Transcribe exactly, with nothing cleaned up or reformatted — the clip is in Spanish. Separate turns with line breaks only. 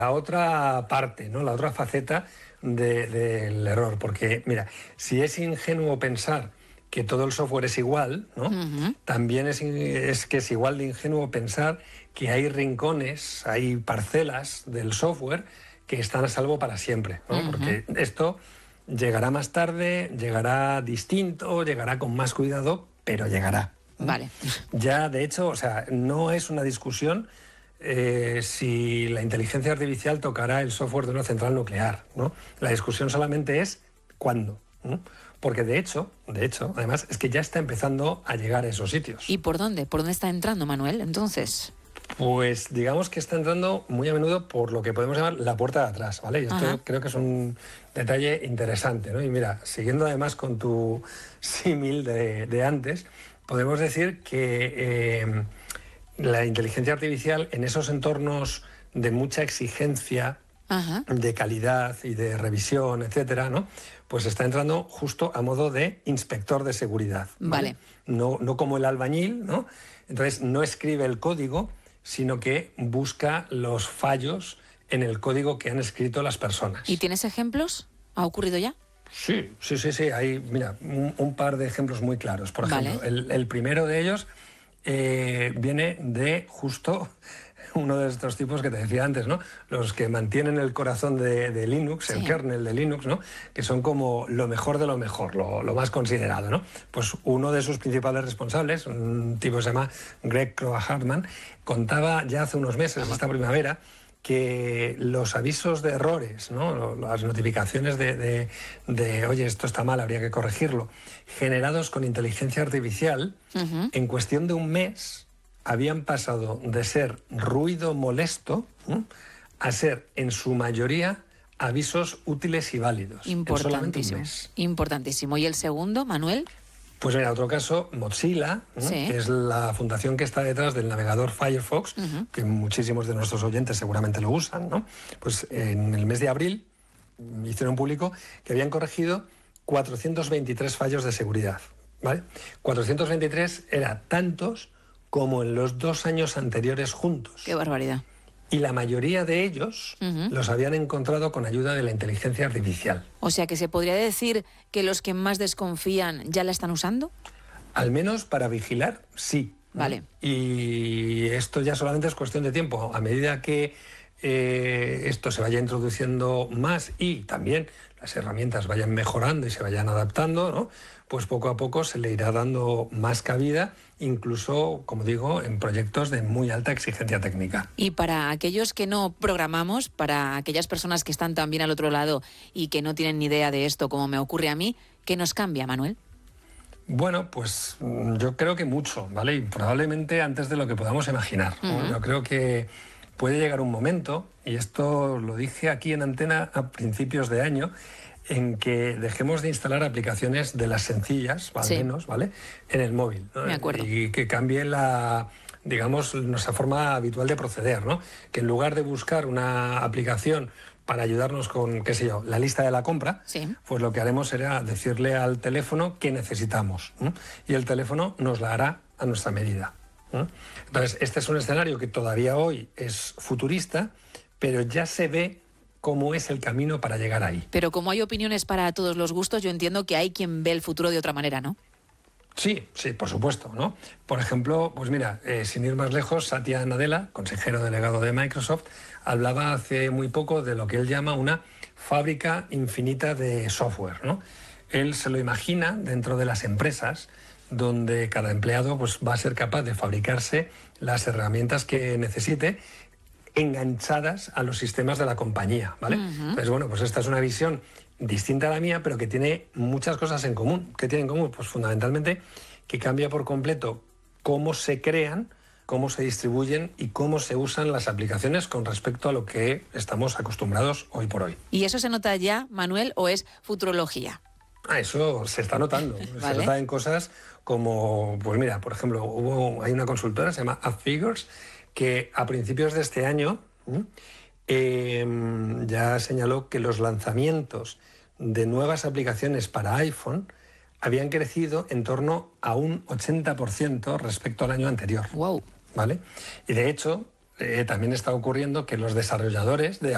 la otra parte, ¿no? La otra faceta de, del error, porque mira, si es ingenuo pensar que todo el software es igual, ¿no? Uh-huh. También es, es que es igual de ingenuo pensar que hay rincones, hay parcelas del software que están a salvo para siempre, ¿no? Uh-huh. Porque esto llegará más tarde, llegará distinto, llegará con más cuidado, pero llegará.
Vale.
Ya, de hecho, o sea, no es una discusión eh, si la inteligencia artificial tocará el software de una central nuclear, ¿no? La discusión solamente es cuándo, ¿no? Porque de hecho, de hecho, además, es que ya está empezando a llegar a esos sitios.
¿Y por dónde? ¿Por dónde está entrando, Manuel, entonces?
Pues digamos que está entrando muy a menudo por lo que podemos llamar la puerta de atrás, ¿vale? Y esto Ajá. creo que es un detalle interesante, ¿no? Y mira, siguiendo además con tu símil de, de antes, podemos decir que eh, la inteligencia artificial en esos entornos de mucha exigencia, Ajá. de calidad y de revisión, etcétera, ¿no? Pues está entrando justo a modo de inspector de seguridad.
Vale.
¿vale? No, no como el albañil, ¿no? Entonces no escribe el código, sino que busca los fallos en el código que han escrito las personas.
¿Y tienes ejemplos? ¿Ha ocurrido ya?
Sí, sí, sí, sí. Hay, mira, un, un par de ejemplos muy claros. Por ejemplo,
vale.
el, el primero de ellos eh, viene de justo uno de estos tipos que te decía antes, ¿no? Los que mantienen el corazón de, de Linux, sí. el kernel de Linux, ¿no? Que son como lo mejor de lo mejor, lo, lo más considerado, ¿no? Pues uno de sus principales responsables, un tipo que se llama Greg Kroah-Hartman, contaba ya hace unos meses, esta primavera, que los avisos de errores, ¿no? Las notificaciones de, de, de, oye, esto está mal, habría que corregirlo, generados con inteligencia artificial, uh-huh. en cuestión de un mes habían pasado de ser ruido molesto ¿eh? a ser, en su mayoría, avisos útiles y válidos.
Importantísimo. Importantísimo. ¿Y el segundo, Manuel?
Pues mira, otro caso, Mozilla, ¿eh? sí. que es la fundación que está detrás del navegador Firefox, uh-huh. que muchísimos de nuestros oyentes seguramente lo usan, ¿no? Pues en el mes de abril hicieron público que habían corregido cuatrocientos veintitrés fallos de seguridad, ¿vale? cuatrocientos veintitrés era tantos como en los dos años anteriores juntos.
¡Qué barbaridad!
Y la mayoría de ellos uh-huh. los habían encontrado con ayuda de la inteligencia artificial.
O sea, que se podría decir que los que más desconfían ya la están usando.
Al menos para vigilar, sí.
Vale.
Y esto ya solamente es cuestión de tiempo. A medida que eh, esto se vaya introduciendo más y también las herramientas vayan mejorando y se vayan adaptando, ¿no? Pues poco a poco se le irá dando más cabida, incluso, como digo, en proyectos de muy alta exigencia técnica.
Y para aquellos que no programamos, para aquellas personas que están también al otro lado y que no tienen ni idea de esto, como me ocurre a mí, ¿qué nos cambia, Manuel?
Bueno, pues yo creo que mucho, ¿vale? Y probablemente antes de lo que podamos imaginar, ¿no? Uh-huh. Yo creo que puede llegar un momento, y esto lo dije aquí en Antena a principios de año, en que dejemos de instalar aplicaciones de las sencillas, al sí. menos, ¿vale? En el móvil, ¿no?
Me acuerdo.
Y que cambie la, digamos, nuestra forma habitual de proceder, ¿no? Que en lugar de buscar una aplicación para ayudarnos con, qué sé yo, la lista de la compra,
sí.
pues lo que haremos será decirle al teléfono qué necesitamos, ¿no? Y el teléfono nos la hará a nuestra medida, ¿no? Entonces, este es un escenario que todavía hoy es futurista, pero ya se ve cómo es el camino para llegar ahí.
Pero como hay opiniones para todos los gustos, yo entiendo que hay quien ve el futuro de otra manera, ¿no?
Sí, sí, por supuesto, ¿no? Por ejemplo, pues mira, eh, sin ir más lejos, Satya Nadella, consejero delegado de Microsoft, hablaba hace muy poco de lo que él llama una fábrica infinita de software, ¿no? Él se lo imagina dentro de las empresas, donde cada empleado pues, va a ser capaz de fabricarse las herramientas que necesite, enganchadas a los sistemas de la compañía, ¿vale? Uh-huh. Entonces, bueno, pues esta es una visión distinta a la mía, pero que tiene muchas cosas en común. ¿Qué tiene en común? Pues fundamentalmente que cambia por completo cómo se crean, cómo se distribuyen y cómo se usan las aplicaciones con respecto a lo que estamos acostumbrados hoy por hoy.
¿Y eso se nota ya, Manuel, o es futurología?
Ah, eso se está notando.
¿Vale?
Se nota en cosas como, pues mira, por ejemplo, hubo, hay una consultora, se llama AppFigures, que a principios de este año eh, ya señaló que los lanzamientos de nuevas aplicaciones para iPhone habían crecido en torno a un ochenta por ciento respecto al año anterior.
Wow.
¿Vale? Y de hecho, eh, también está ocurriendo que los desarrolladores de